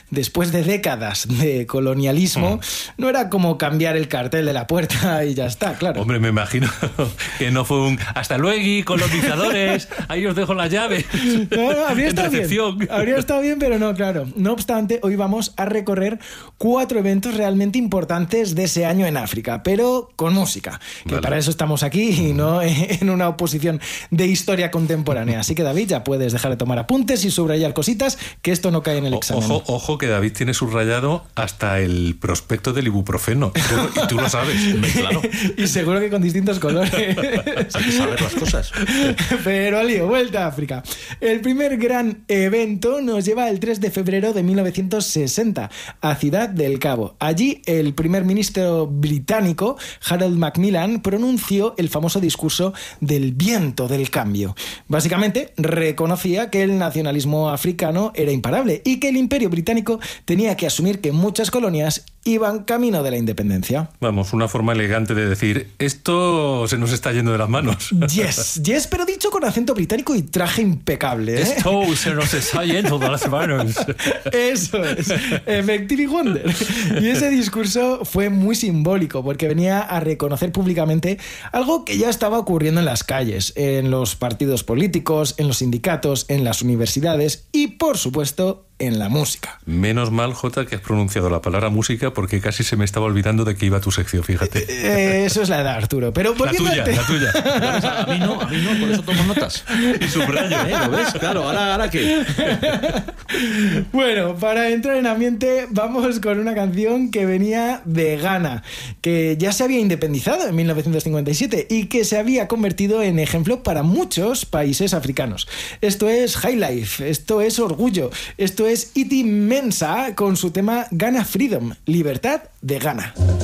después de décadas de colonialismo, no era como cambiar el cartel de la puerta y ya está, claro. Hombre, me imagino que no fue un hasta luego, colonizadores, ahí os dejo las llaves. No, habría estado bien. Habría estado bien, pero no, claro. No obstante, hoy vamos a recorrer 4 eventos realmente importantes de ese año en África, pero con música, que para eso estamos aquí y no en una oposición de historia contemporánea. Así que, David, ya puedes dejar de tomar apuntes y subrayar cositas, que esto no cae en el examen. Ojo, que David tiene subrayado hasta el prospecto del ibuprofeno. Y tú lo sabes, claro. Y seguro que con distintos colores. Hay que saber las cosas. Pero lío, vuelta a África. El primer gran evento nos lleva el 3 de febrero de 1960 a Ciudad del Cabo. Allí el primer ministro británico, Harold Macmillan, pronunció el famoso discurso del viento del cambio. Básicamente reconocía que el nacionalismo africano era imparable y que el Imperio Británico tenía que asumir que muchas colonias iban camino de la independencia. Vamos, una forma elegante de decir, esto se nos está yendo de las manos. Yes, pero dicho con acento británico y traje impecable, ¿eh? Esto se nos está yendo de las manos. Eso es, Effective Wonder. Y ese discurso fue muy simbólico porque venía a reconocer públicamente algo que ya estaba ocurriendo en las calles, en los partidos políticos, en los sindicatos, en las universidades y, por supuesto, en la música. Menos mal, Jota, que has pronunciado la palabra música porque casi se me estaba olvidando de que iba tu sección, fíjate. Eso es la edad, Arturo. Pero la tuya. A mí no, por eso tomo notas. Y subrayo. ¿Lo ves? Claro, ¿ahora qué? Bueno, para entrar en ambiente, vamos con una canción que venía de Ghana, que ya se había independizado en 1957 y que se había convertido en ejemplo para muchos países africanos. Esto es High Life, esto es Orgullo, esto es Iti Mensa con su tema Ghana Freedom, Libertad de Ghana.